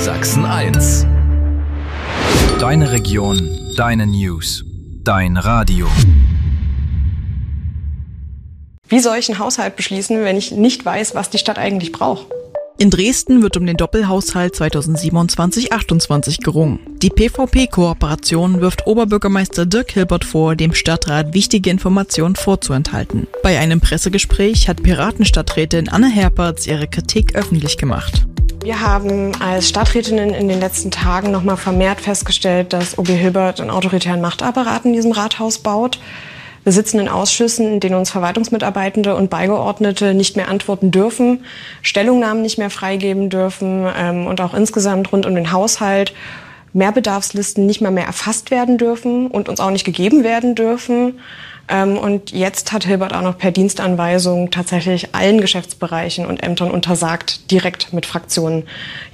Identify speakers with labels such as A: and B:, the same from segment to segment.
A: Sachsen 1. Deine Region, deine News, dein Radio.
B: Wie soll ich einen Haushalt beschließen, wenn ich nicht weiß, was die Stadt eigentlich braucht?
C: In Dresden wird um den Doppelhaushalt 2027-28 gerungen. Die PVP-Kooperation wirft Oberbürgermeister Dirk Hilbert vor, dem Stadtrat wichtige Informationen vorzuenthalten. Bei einem Pressegespräch hat Piratenstadträtin Anne Herpertz ihre Kritik öffentlich gemacht.
B: Wir haben als Stadträtinnen in den letzten Tagen nochmal vermehrt festgestellt, dass OB Hilbert einen autoritären Machtapparat in diesem Rathaus baut. Wir sitzen in Ausschüssen, in denen uns Verwaltungsmitarbeitende und Beigeordnete nicht mehr antworten dürfen, Stellungnahmen nicht mehr freigeben dürfen und auch insgesamt rund um den Haushalt Mehrbedarfslisten nicht mehr erfasst werden dürfen und uns auch nicht gegeben werden dürfen. Und jetzt hat Hilbert auch noch per Dienstanweisung tatsächlich allen Geschäftsbereichen und Ämtern untersagt, direkt mit Fraktionen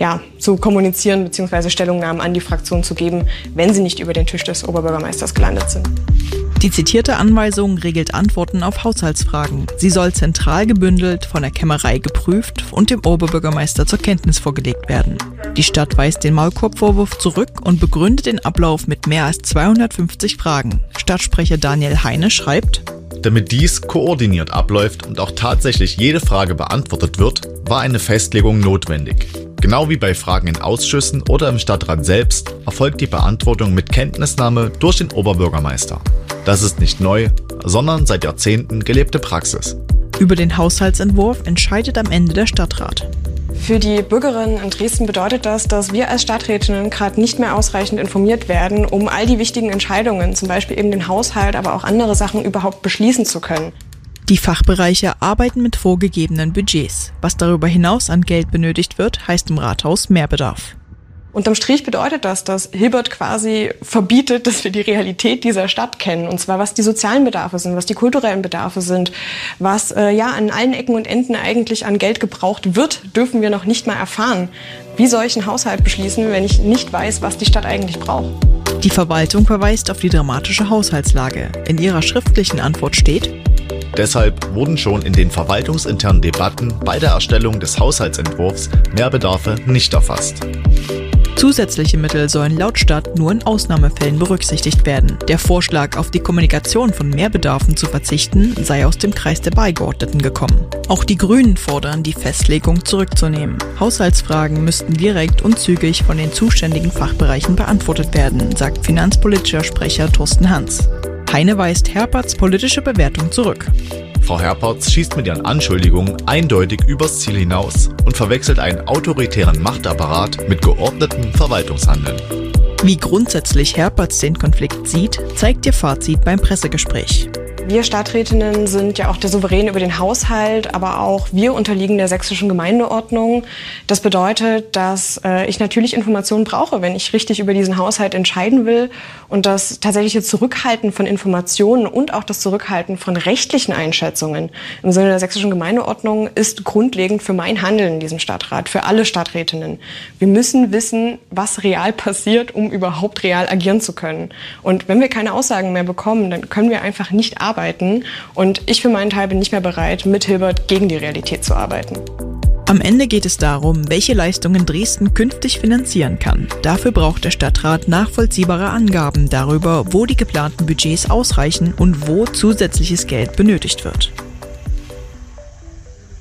B: zu kommunizieren bzw. Stellungnahmen an die Fraktion zu geben, wenn sie nicht über den Tisch des Oberbürgermeisters gelandet sind.
C: Die zitierte Anweisung regelt Antworten auf Haushaltsfragen. Sie soll zentral gebündelt, von der Kämmerei geprüft und dem Oberbürgermeister zur Kenntnis vorgelegt werden. Die Stadt weist den Maulkorbvorwurf zurück und begründet den Ablauf mit mehr als 250 Fragen. Stadtsprecher Daniel Heine schreibt:
D: Damit dies koordiniert abläuft und auch tatsächlich jede Frage beantwortet wird, war eine Festlegung notwendig. Genau wie bei Fragen in Ausschüssen oder im Stadtrat selbst erfolgt die Beantwortung mit Kenntnisnahme durch den Oberbürgermeister. Das ist nicht neu, sondern seit Jahrzehnten gelebte Praxis.
C: Über den Haushaltsentwurf entscheidet am Ende der Stadtrat.
B: Für die Bürgerinnen in Dresden bedeutet das, dass wir als Stadträtinnen gerade nicht mehr ausreichend informiert werden, um all die wichtigen Entscheidungen, zum Beispiel eben den Haushalt, aber auch andere Sachen überhaupt beschließen zu können.
C: Die Fachbereiche arbeiten mit vorgegebenen Budgets. Was darüber hinaus an Geld benötigt wird, heißt im Rathaus Mehrbedarf.
B: Unterm Strich bedeutet das, dass Hilbert quasi verbietet, dass wir die Realität dieser Stadt kennen. Und zwar, was die sozialen Bedarfe sind, was die kulturellen Bedarfe sind, was an allen Ecken und Enden eigentlich an Geld gebraucht wird, dürfen wir noch nicht mal erfahren. Wie soll ich einen Haushalt beschließen, wenn ich nicht weiß, was die Stadt eigentlich braucht?
C: Die Verwaltung verweist auf die dramatische Haushaltslage. In ihrer schriftlichen Antwort steht:
D: Deshalb wurden schon in den verwaltungsinternen Debatten bei der Erstellung des Haushaltsentwurfs Mehrbedarfe nicht erfasst.
C: Zusätzliche Mittel sollen laut Stadt nur in Ausnahmefällen berücksichtigt werden. Der Vorschlag, auf die Kommunikation von Mehrbedarfen zu verzichten, sei aus dem Kreis der Beigeordneten gekommen. Auch die Grünen fordern, die Festlegung zurückzunehmen. Haushaltsfragen müssten direkt und zügig von den zuständigen Fachbereichen beantwortet werden, sagt finanzpolitischer Sprecher Thorsten Hans. Heine weist Herpertz' politische Bewertung zurück.
D: Frau Herpertz schießt mit ihren Anschuldigungen eindeutig übers Ziel hinaus und verwechselt einen autoritären Machtapparat mit geordnetem Verwaltungshandeln.
C: Wie grundsätzlich Herpertz den Konflikt sieht, zeigt ihr Fazit beim Pressegespräch.
B: Wir Stadträtinnen sind ja auch der Souverän über den Haushalt, aber auch wir unterliegen der sächsischen Gemeindeordnung. Das bedeutet, dass ich natürlich Informationen brauche, wenn ich richtig über diesen Haushalt entscheiden will. Und das tatsächliche Zurückhalten von Informationen und auch das Zurückhalten von rechtlichen Einschätzungen im Sinne der sächsischen Gemeindeordnung ist grundlegend für mein Handeln in diesem Stadtrat, für alle Stadträtinnen. Wir müssen wissen, was real passiert, um überhaupt real agieren zu können. Und wenn wir keine Aussagen mehr bekommen, dann können wir einfach nicht arbeiten. Und ich für meinen Teil bin nicht mehr bereit, mit Hilbert gegen die Realität zu arbeiten.
C: Am Ende geht es darum, welche Leistungen Dresden künftig finanzieren kann. Dafür braucht der Stadtrat nachvollziehbare Angaben darüber, wo die geplanten Budgets ausreichen und wo zusätzliches Geld benötigt wird.